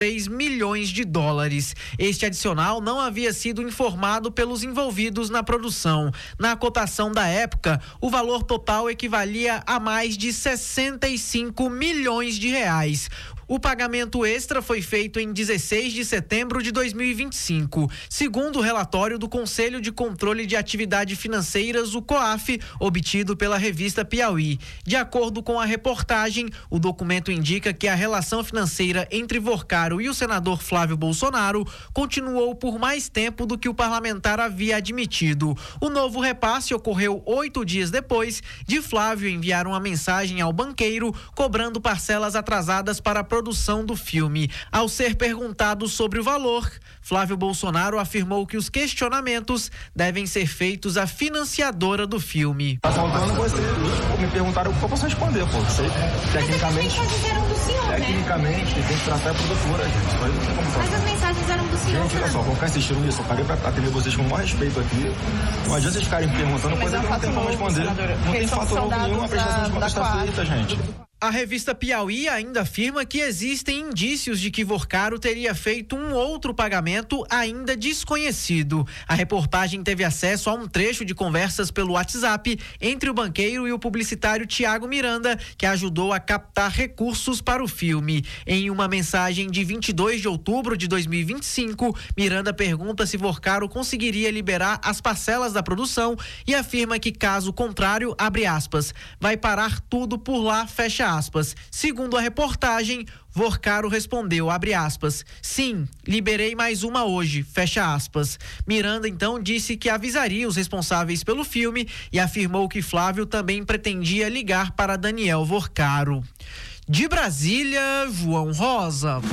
3 milhões de dólares. Este adicional não havia sido informado pelos envolvidos na produção. Na cotação da época, o valor total equivalia a mais de 65 milhões de reais. O pagamento extra foi feito em 16 de setembro de 2025, segundo o relatório do Conselho de Controle de Atividades Financeiras, o COAF, obtido pela revista Piauí. De acordo com a reportagem, o documento indica que a relação financeira entre Vorcaro e o senador Flávio Bolsonaro continuou por mais tempo do que o parlamentar havia admitido. O novo repasse ocorreu 8 dias depois de Flávio enviar uma mensagem ao banqueiro cobrando parcelas atrasadas para a produção do filme. Ao ser perguntado sobre o valor, Flávio Bolsonaro afirmou que os questionamentos devem ser feitos à financiadora do filme. Tá faltando você, me perguntaram o que eu posso responder, pô. Sei, tecnicamente tem que tratar a produtora, gente. Mas as mensagens eram do senhor. Gente, olha só, vou ficar assistindo isso, eu parei pra atender vocês com o maior respeito aqui. Não adianta vocês ficarem me perguntando coisa que não tem como responder. Não tem fato novo nenhum, a prestação de contas está feita, gente. A revista Piauí ainda afirma que existem indícios de que Vorcaro teria feito um outro pagamento ainda desconhecido. A reportagem teve acesso a um trecho de conversas pelo WhatsApp entre o banqueiro e o publicitário Tiago Miranda, que ajudou a captar recursos para o filme. Em uma mensagem de 22 de outubro de 2025, Miranda pergunta se Vorcaro conseguiria liberar as parcelas da produção e afirma que, caso contrário, abre aspas, vai parar tudo por lá, fecha aspas. Segundo a reportagem, Vorcaro respondeu, abre aspas, sim, liberei mais uma hoje, fecha aspas. Miranda então disse que avisaria os responsáveis pelo filme e afirmou que Flávio também pretendia ligar para Daniel Vorcaro. De Brasília, João Rosa.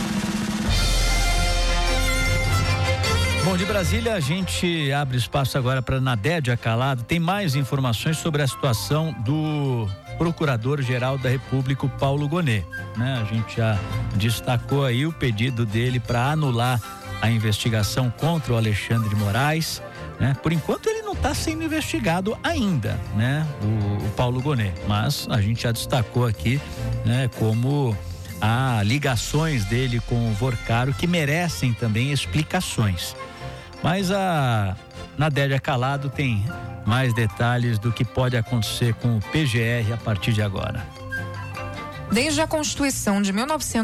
Bom, de Brasília a gente abre espaço agora para Nadédia Calado. Tem mais informações sobre a situação do Procurador-Geral da República, o Paulo Gonet, né? A gente já destacou aí o pedido dele para anular a investigação contra o Alexandre de Moraes, né? Por enquanto ele não está sendo investigado ainda, né? O Paulo Gonet, mas a gente já destacou aqui, né? Como há ligações dele com o Vorcaro que merecem também explicações. Mas a Nadélia Calado tem mais detalhes do que pode acontecer com o PGR a partir de agora. Desde a Constituição de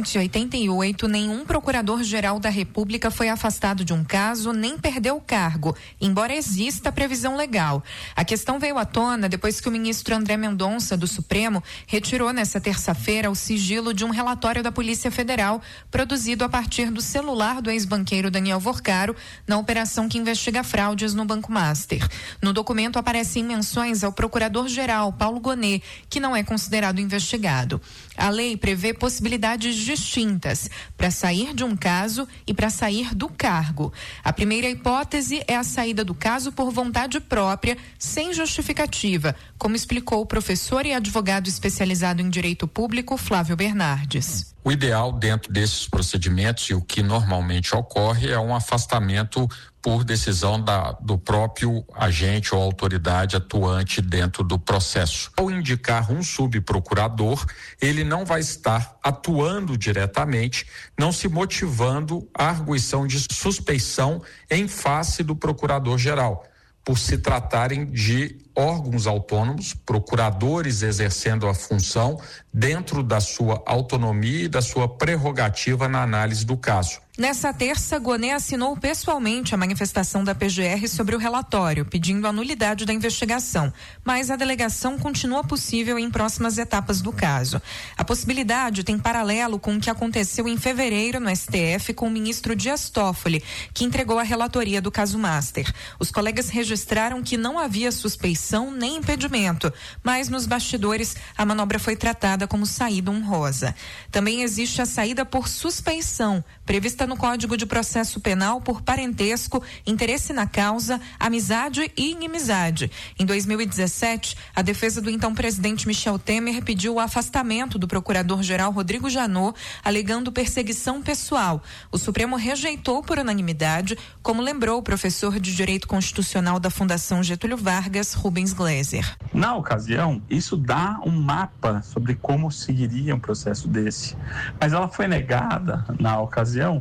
1988, nenhum procurador-geral da República foi afastado de um caso nem perdeu o cargo, embora exista previsão legal. A questão veio à tona depois que o ministro André Mendonça, do Supremo, retirou nesta terça-feira o sigilo de um relatório da Polícia Federal produzido a partir do celular do ex-banqueiro Daniel Vorcaro na operação que investiga fraudes no Banco Master. No documento aparecem menções ao procurador-geral Paulo Gonet, que não é considerado investigado. A lei prevê possibilidades distintas para sair de um caso e para sair do cargo. A primeira hipótese é a saída do caso por vontade própria, sem justificativa, como explicou o professor e advogado especializado em direito público Flávio Bernardes. O ideal dentro desses procedimentos e o que normalmente ocorre é um afastamento por decisão do próprio agente ou autoridade atuante dentro do processo. Ao indicar um subprocurador, ele não vai estar atuando diretamente, não se motivando a arguição de suspeição em face do procurador-geral, por se tratarem de órgãos autônomos, procuradores exercendo a função dentro da sua autonomia e da sua prerrogativa na análise do caso. Nessa terça, Gonet assinou pessoalmente a manifestação da PGR sobre o relatório, pedindo a nulidade da investigação, mas a delegação continua possível em próximas etapas do caso. A possibilidade tem paralelo com o que aconteceu em fevereiro no STF com o ministro Dias Toffoli, que entregou a relatoria do caso Master. Os colegas registraram que não havia suspeição nem impedimento, mas nos bastidores a manobra foi tratada como saída honrosa. Também existe a saída por suspeição, prevista no Código de Processo Penal por parentesco, interesse na causa, amizade e inimizade. Em 2017, a defesa do então presidente Michel Temer pediu o afastamento do procurador-geral Rodrigo Janot, alegando perseguição pessoal. O Supremo rejeitou por unanimidade, como lembrou o professor de Direito Constitucional da Fundação Getúlio Vargas, Rubens Gleiser. Na ocasião, isso dá um mapa sobre como seguiria um processo desse, mas ela foi negada, na ocasião,